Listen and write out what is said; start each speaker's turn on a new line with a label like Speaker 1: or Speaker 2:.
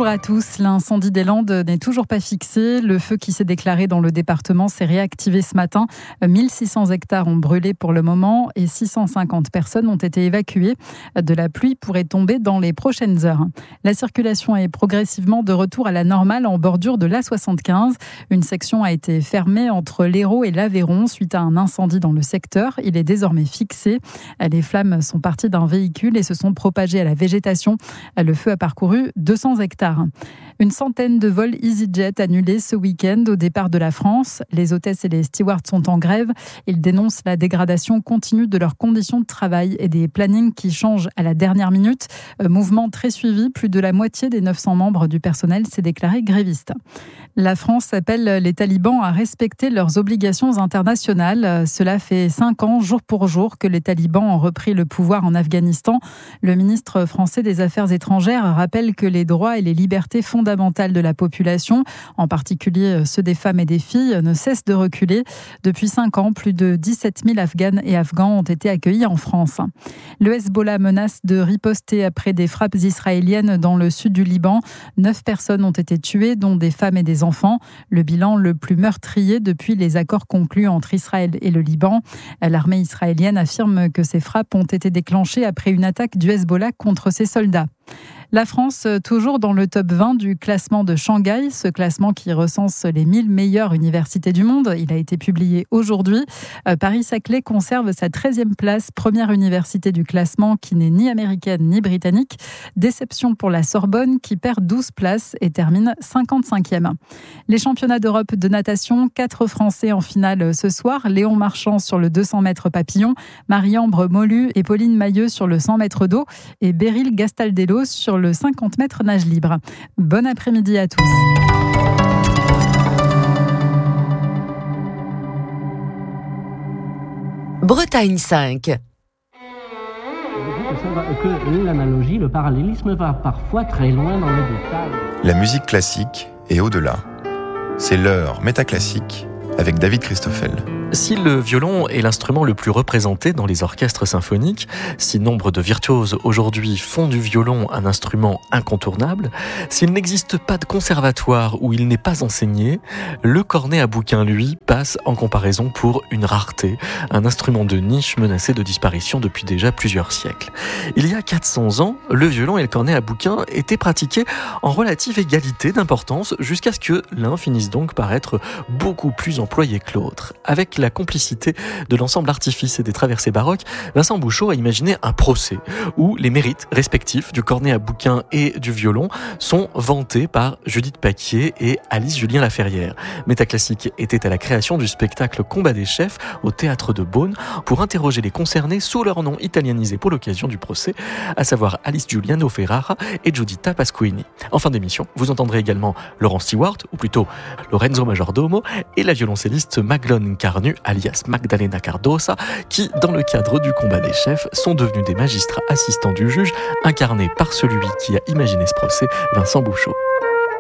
Speaker 1: Bonjour à tous. L'incendie des Landes n'est toujours pas fixé. Le feu qui s'est déclaré dans le département s'est réactivé ce matin. 1600 hectares ont brûlé pour le moment et 650 personnes ont été évacuées. De la pluie pourrait tomber dans les prochaines heures. La circulation est progressivement de retour à la normale en bordure de l'A75. Une section a été fermée entre l'Hérault et l'Aveyron suite à un incendie dans le secteur. Il est désormais fixé. Les flammes sont parties d'un véhicule et se sont propagées à la végétation. Le feu a parcouru 200 hectares. Une centaine de vols EasyJet annulés ce week-end au départ de la France. Les hôtesses et les stewards sont en grève. Ils dénoncent la dégradation continue de leurs conditions de travail et des plannings qui changent à la dernière minute. Mouvement très suivi, plus de la moitié des 900 membres du personnel s'est déclaré gréviste. La France appelle les talibans à respecter leurs obligations internationales. Cela fait 5 ans, jour pour jour, que les talibans ont repris le pouvoir en Afghanistan. Le ministre français des Affaires étrangères rappelle que les droits et les libertés fondamentales de la population, en particulier ceux des femmes et des filles, ne cessent de reculer. Depuis 5 ans, plus de 17 000 Afghanes et Afghans ont été accueillis en France. Le Hezbollah menace de riposter après des frappes israéliennes dans le sud du Liban. 9 personnes ont été tuées, dont des femmes et des enfants. Le bilan le plus meurtrier depuis les accords conclus entre Israël et le Liban. L'armée israélienne affirme que ces frappes ont été déclenchées après une attaque du Hezbollah contre ses soldats. La France, toujours dans le top 20 du classement de Shanghai, ce classement qui recense les 1000 meilleures universités du monde. Il a été publié aujourd'hui. Paris-Saclay conserve sa 13e place, première université du classement qui n'est ni américaine ni britannique. Déception pour la Sorbonne qui perd 12 places et termine 55e. Les championnats d'Europe de natation, 4 Français en finale ce soir. Léon Marchand sur le 200 mètres papillon, Marie-Ambre Molu et Pauline Mailleux sur le 100 mètres d'eau et Beryl Gastaldello sur le 50 mètres nage libre. Bon après-midi à tous.
Speaker 2: Bretagne 5.
Speaker 3: Que l'analogie, le parallélisme va parfois très loin dans le détail.
Speaker 4: La musique classique et au-delà. C'est l'heure métaclassique avec David Christoffel.
Speaker 5: Si le violon est l'instrument le plus représenté dans les orchestres symphoniques, si nombre de virtuoses aujourd'hui font du violon un instrument incontournable, s'il n'existe pas de conservatoire où il n'est pas enseigné, le cornet à bouquin, lui, passe en comparaison pour une rareté, un instrument de niche menacé de disparition depuis déjà plusieurs siècles. Il y a 400 ans, le violon et le cornet à bouquin étaient pratiqués en relative égalité d'importance jusqu'à ce que l'un finisse donc par être beaucoup plus employé que l'autre. Avec la complicité de l'ensemble artifice et des traversées baroques, Vincent Bouchot a imaginé un procès où les mérites respectifs du cornet à bouquin et du violon sont vantés par Judith Paquier et Alice Julien-Laferrière. Métaclassique était à la création du spectacle Combat des chefs au théâtre de Beaune pour interroger les concernés sous leur nom italianisé pour l'occasion du procès, à savoir Alice Giuliano Ferrara et Giuditta Pasquini. En fin d'émission, vous entendrez également Laurent Stewart, ou plutôt Lorenzo Majordomo, et la violoncelliste Maglone Carnu, alias Magdalena Cardosa, qui, dans le cadre du combat des chefs, sont devenus des magistrats assistants du juge, incarnés par celui qui a imaginé ce procès, Vincent Bouchot.